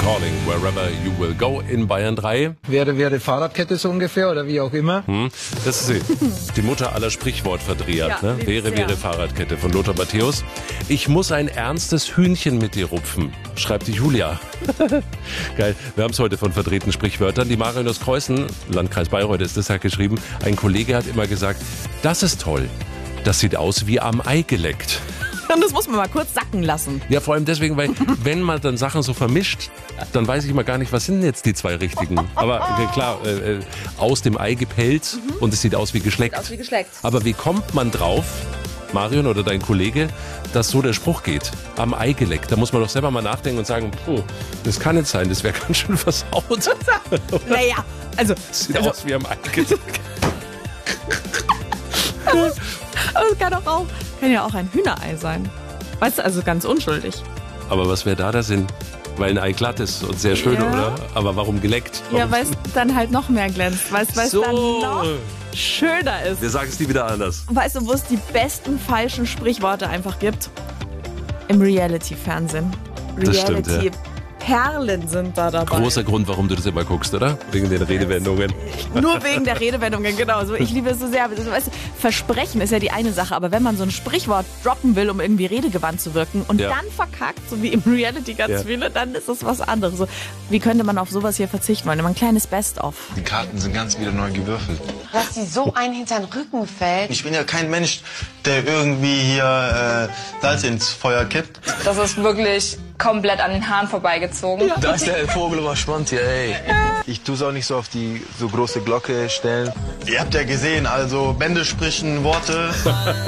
Calling Wherever You Will Go in Bayern 3. Wäre Fahrradkette so ungefähr oder wie auch immer. Das ist sie. Die Mutter aller Sprichwortverdreher. Ja, Ne? Wäre Fahrradkette von Lothar Matthäus. Ich muss ein ernstes Hühnchen mit dir rupfen, schreibt die Julia. Geil. Wir haben es heute von verdrehten Sprichwörtern. Die Marion aus Kreuzen, Landkreis Bayreuth, ist das, hat geschrieben. Ein Kollege hat immer gesagt, das ist toll. Das sieht aus wie am Ei geleckt. Und das muss man mal kurz sacken lassen. Ja, vor allem deswegen, weil wenn man dann Sachen so vermischt, dann weiß ich mal gar nicht, was sind jetzt die zwei richtigen. Aber klar, aus dem Ei gepellt und es sieht aus wie geschleckt. Sieht aus wie geschleckt. Aber wie kommt man drauf, Marion oder dein Kollege, dass so der Spruch geht? Am Ei geleckt. Da muss man doch selber mal nachdenken und sagen, das kann nicht sein, das wäre ganz schön versaut. Naja, also... Sieht aus wie am Ei geleckt. Aber es kann ja auch ein Hühnerei sein. Weißt du, also ganz unschuldig. Aber was wäre da der Sinn? Weil ein Ei glatt ist und sehr schön, Ja. oder? Aber warum geleckt? Ja, weil es dann halt noch mehr glänzt. Weil es So. dann noch schöner ist. Wir sagen es nie wieder anders. Weißt du, wo es die besten falschen Sprichworte einfach gibt? Im Reality-Fernsehen. Das stimmt, ja. Reality-Perlen sind da dabei. Großer Grund, warum du das immer guckst, oder? Wegen den Redewendungen. Nur wegen der Redewendungen, genau. So, ich liebe es so sehr. Weißt du, Versprechen ist ja die eine Sache, aber wenn man so ein Sprichwort droppen will, um irgendwie redegewandt zu wirken und Ja. dann verkackt, so wie im Reality ganz viele, dann ist das was anderes. So, wie könnte man auf sowas hier verzichten wollen? Immer ein kleines Best-of. Die Karten sind ganz wieder neu gewürfelt. Dass sie so einen hinter den Rücken fällt. Ich bin ja kein Mensch, der irgendwie hier Salz ins Feuer kippt. Das ist wirklich komplett an den Haaren vorbeigezogen. Da ist der Vogel überspannt hier, ey. Ich tue es auch nicht so auf die so große Glocke stellen. Ihr habt ja gesehen, also Bände sprechen Worte.